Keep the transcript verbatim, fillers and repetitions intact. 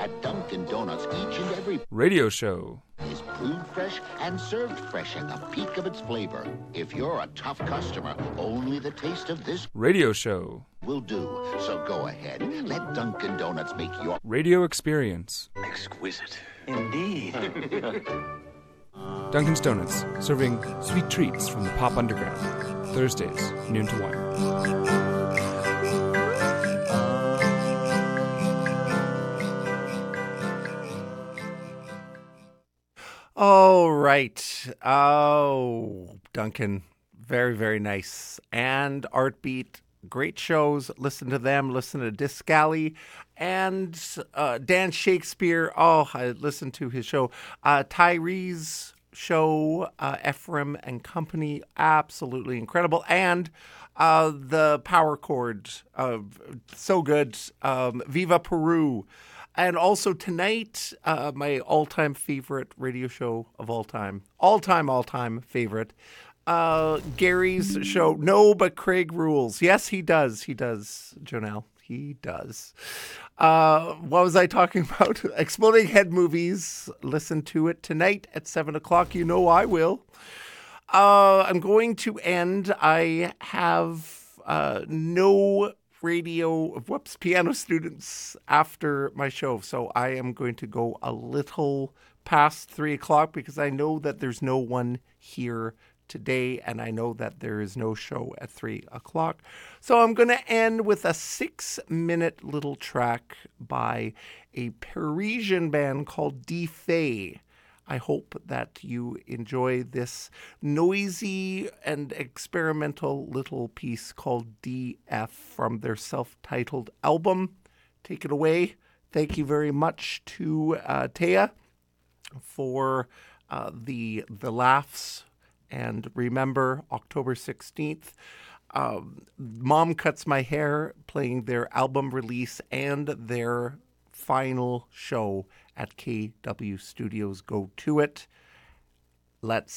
At Dunkin' Donuts, each and every radio show is brewed fresh and served fresh at the peak of its flavor. If you're a tough customer, only the taste of this radio show will do. So go ahead, let Dunkin' Donuts make your radio experience exquisite. Indeed. Dunkin's Donuts, serving sweet treats from the pop underground. Thursdays, noon to one. All right. Oh, Duncan. Very, very nice. And Artbeat. Great shows. Listen to them. Listen to Disc Alley. And uh, Dan Shakespeare. Oh, I listened to his show. Uh, Tyree's show, uh, Ephraim and Company. Absolutely incredible. And uh, the Power Chord. Uh, so good. Um, Viva Peru. And also tonight, uh, my all-time favorite radio show of all time. All-time, all-time favorite. Uh, Gary's show. No, but Craig rules. Yes, he does. He does, Jonelle. He does. Uh, what was I talking about? Exploding Head Movies. Listen to it tonight at seven o'clock. You know I will. Uh, I'm going to end. I have uh, no... radio, whoops, piano students after my show. So I am going to go a little past three o'clock because I know that there's no one here today and I know that there is no show at three o'clock. So I'm going to end with a six minute little track by a Parisian band called Defay. I hope that you enjoy this noisy and experimental little piece called D F from their self-titled album. Take it away. Thank you very much to uh, Taya for uh, the the laughs. And remember, October sixteenth, um, Mom Cuts My Hair playing their album release and their final show at K W Studios. Go to it. Let's